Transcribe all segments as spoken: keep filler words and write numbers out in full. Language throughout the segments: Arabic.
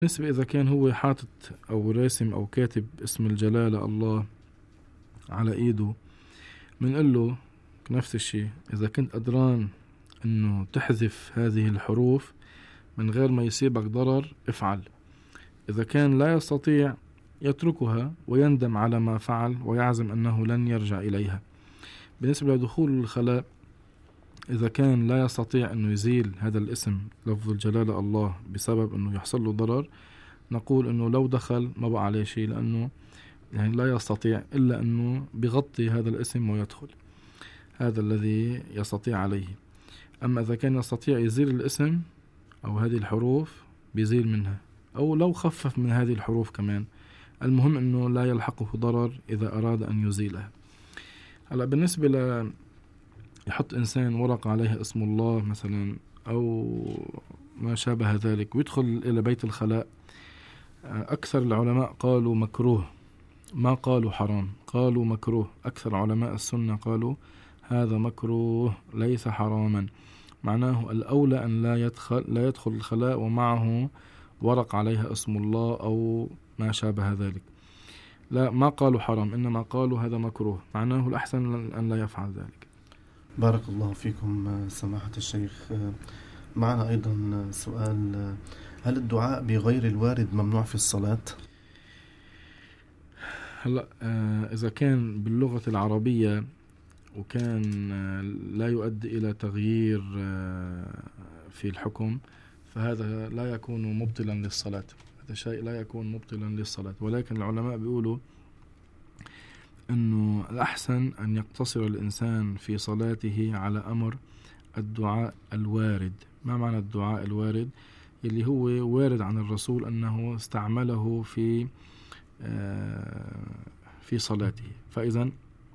بالنسبة إذا كان هو حاطط أو راسم أو كاتب اسم الجلالة الله على إيده، منقول له نفس الشيء، إذا كنت قدران إنه تحذف هذه الحروف من غير ما يصيبك ضرر افعل. إذا كان لا يستطيع يتركها ويندم على ما فعل ويعزم أنه لن يرجع إليها. بالنسبة لدخول الخلاء، إذا كان لا يستطيع أنه يزيل هذا الاسم لفظ الجلالة الله بسبب أنه يحصل له ضرر، نقول أنه لو دخل ما بقى عليه شيء، لأنه يعني لا يستطيع إلا أنه بغطي هذا الاسم ويدخل، هذا الذي يستطيع عليه. أما إذا كان يستطيع يزيل الاسم أو هذه الحروف بيزيل منها، أو لو خفف من هذه الحروف كمان، المهم أنه لا يلحقه ضرر إذا أراد أن يزيلها. هلأ بالنسبة ل يحط إنسان ورق عليه اسم الله مثلا أو ما شابه ذلك ويدخل إلى بيت الخلاء، أكثر العلماء قالوا مكروه، ما قالوا حرام، قالوا مكروه. أكثر علماء السنة قالوا هذا مكروه ليس حراما، معناه الأولى أن لا يدخل لا يدخل الخلاء ومعه ورق عليها اسم الله أو ما شابه ذلك. لا، ما قالوا حرام، إنما قالوا هذا مكروه، معناه الأحسن أن لا يفعل ذلك. بارك الله فيكم سماحة الشيخ. معنا أيضا سؤال: هل الدعاء بغير الوارد ممنوع في الصلاة؟ هلأ إذا كان باللغة العربية وكان لا يؤدي إلى تغيير في الحكم، فهذا لا يكون مبطلا للصلاة، هذا شيء لا يكون مبطلا للصلاة. ولكن العلماء بيقولوا أنه الأحسن أن يقتصر الإنسان في صلاته على أمر الدعاء الوارد. ما معنى الدعاء الوارد؟ اللي هو وارد عن الرسول أنه استعمله في في صلاته. فإذا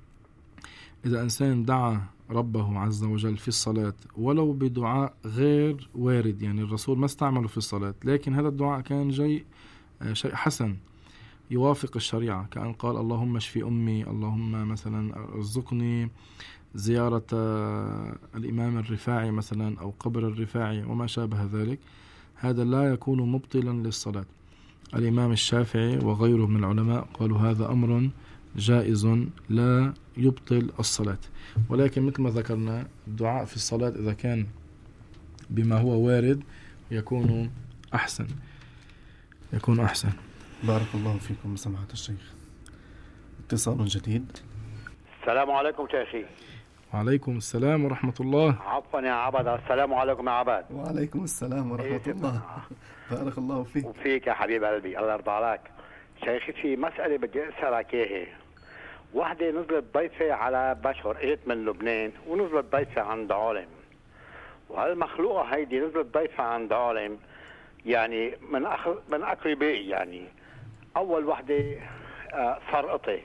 إذا إنسان دعا ربه عز وجل في الصلاة ولو بدعاء غير وارد، يعني الرسول ما استعمله في الصلاة، لكن هذا الدعاء كان جاي شيء حسن يوافق الشريعة، كأن قال اللهم اشفي أمي، اللهم مثلا ارزقني زيارة الإمام الرفاعي مثلا أو قبر الرفاعي وما شابه ذلك، هذا لا يكون مبطلا للصلاة. الإمام الشافعي وغيره من العلماء قالوا هذا أمر جائز لا يبطل الصلاة. ولكن مثل ما ذكرنا الدعاء في الصلاة إذا كان بما هو وارد يكون أحسن يكون أحسن. بارك الله فيكم سماحة الشيخ. اتصال جديد. السلام عليكم شيخي. وعليكم السلام ورحمة الله. عفوا يا عبد. السلام عليكم يا عبد. وعليكم السلام ورحمة الله. بارك الله فيك. وفيك يا حبيب قلبي، الله يرضى عليك. شيخي في مسألة بدي أسألك إياها. وحدة نزلت ضيفة على بشر، اجت من لبنان ونزلت ضيفة عند عالم، وهالمخلوقة هيدي نزلت ضيفة عند عالم يعني من أخ... من أقربائي. يعني أول وحدة آه سرقتي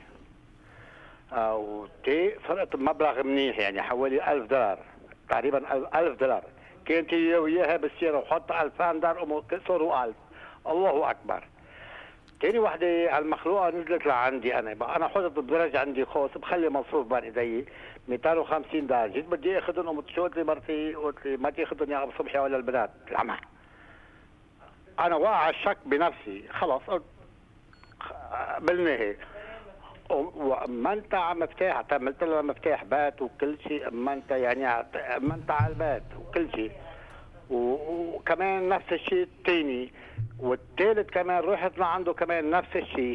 آه وتي سرقت بمبلغ منيح، يعني حوالي ألف دولار تقريبا، ألف دولار كانت هي وياها بالسيارة وحط ألفان دولار صاروا ألف. الله أكبر. تاني وحدة المخلوقة نزلت لعندي أنا، بقى أنا حطت بدرج عندي خوص بخلي مصروف بين إيدي مئتين وخمسين دولار، جيت بدي أخذهم قمت شوت لي مرتي قلت لي ما تاخذهم يا أبو صبحي ولا البنات العمى. أنا واقع الشك بنفسي، خلاص قلت بالنهي ومنتع مفتاح، عملت له مفتاح بيت وكل شيء، منتع يعني منتع البيت وكل شيء، وكمان نفس الشيء الثاني والثالث كمان رحت لعنده كمان نفس الشيء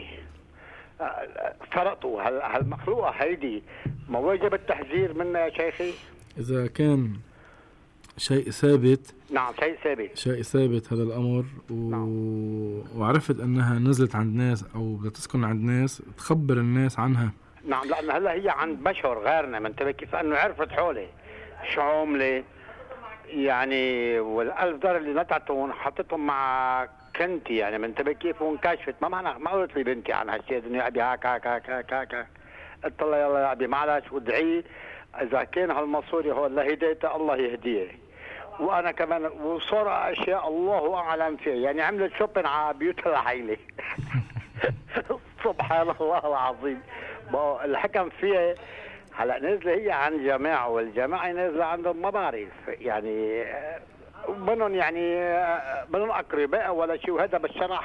سرقته. هالمخلوقة هيدي ما واجب التحذير منها يا شيخي؟ إذا كان شيء ثابت. نعم شيء ثابت شيء ثابت هذا الأمر و... نعم. وعرفت أنها نزلت عند ناس أو بتسكن عند ناس، تخبر الناس عنها. نعم، لأن هلا هي عند بشر غيرنا، من تبي كيف أنه عرفت حولي شو عملي يعني، والألف دولار اللي نتعتهم حطيتهم مع كنتي يعني، من تبي كيف وانكشفت. ما معنى ما قلت لي بنتي عن هالشيء انه ابي هاك هاك هاك هاك هاك. قلت له يلا يا ابي معلش وادعي اذا كان هالمصوري هو لهدايته الله يهديه. وانا كمان وصار اشياء الله اعلم فيها، يعني عملت شوبن على بيوت العائله. سبحان الله العظيم. الحكم فيها هلا نازله هي عن جماعه، والجماعه نازله عندهم ما بعرف يعني منهم يعني منهم اقرباء ولا شيء، وهذا بالشرع